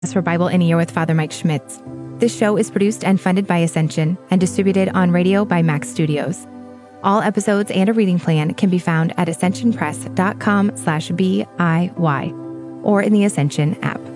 for Bible in a Year with Father Mike Schmitz. This show is produced and funded by Ascension and distributed on radio by Max Studios. All episodes and a reading plan can be found at ascensionpress.com/BIY or in the Ascension app.